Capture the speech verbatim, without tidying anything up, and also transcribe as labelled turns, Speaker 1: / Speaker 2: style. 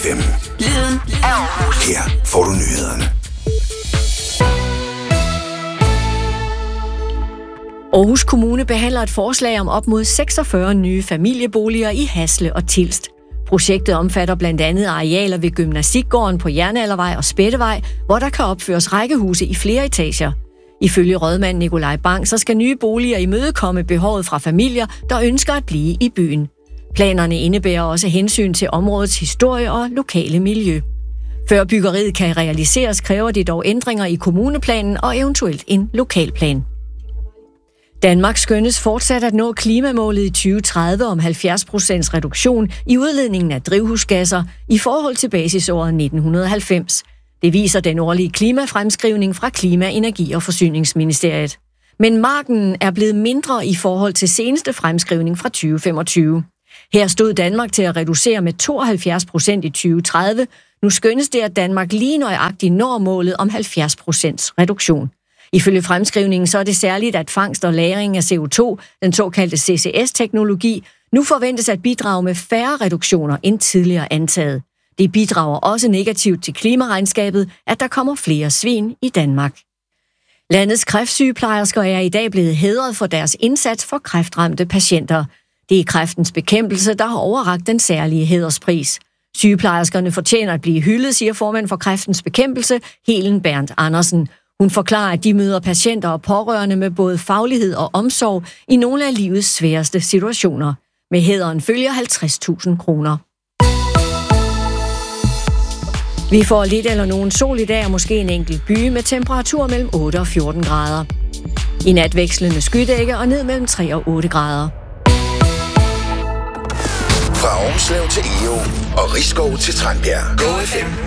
Speaker 1: fem.
Speaker 2: Lyden af Aarhus.
Speaker 1: Her får du nyhederne.
Speaker 3: Aarhus Kommune behandler et forslag om op mod seksogfyrre nye familieboliger i Hasle og Tilst. Projektet omfatter blandt andet arealer ved Gymnastikgården på Jernaldervej og Spættevej, hvor der kan opføres rækkehuse i flere etager. Ifølge rådmand Nikolaj Bang, så skal nye boliger imødekomme behovet fra familier, der ønsker at blive i byen. Planerne indebærer også hensyn til områdets historie og lokale miljø. Før byggeriet kan realiseres, kræver det dog ændringer i kommuneplanen og eventuelt en lokalplan. Danmark skønnes fortsat at nå klimamålet i tyve tredive om halvfjerds procent reduktion i udledningen af drivhusgasser i forhold til basisåret nitten halvfems. Det viser den årlige klimafremskrivning fra Klima-, Energi- og Forsyningsministeriet. Men marken er blevet mindre i forhold til seneste fremskrivning fra tyve femogtyve. Her stod Danmark til at reducere med tooghalvfjerds procent i tyve tredive. Nu skønnes det, at Danmark lige nøjagtigt når målet om halvfjerds procent reduktion. Ifølge fremskrivningen så er det særligt, at fangst og lagring af C O to, den såkaldte C C S-teknologi, nu forventes at bidrage med færre reduktioner end tidligere antaget. Det bidrager også negativt til klimaregnskabet, at der kommer flere svin i Danmark. Landets kræftsygeplejersker er i dag blevet hædret for deres indsats for kræftramte patienter. Det er Kræftens Bekæmpelse, der har overrakt den særlige hæderspris. Sygeplejerskerne fortjener at blive hyldet, siger formand for Kræftens Bekæmpelse, Helen Berndt Andersen. Hun forklarer, at de møder patienter og pårørende med både faglighed og omsorg i nogle af livets sværeste situationer. Med hæderen følger halvtreds tusind kroner. Vi får lidt eller nogen sol i dag og måske en enkelt by med temperatur mellem otte og fjorten grader. I nat vekslende skydække og ned mellem tre og otte grader.
Speaker 1: Fra Årslev til Egå og Risskov til Tranbjerg. Go F M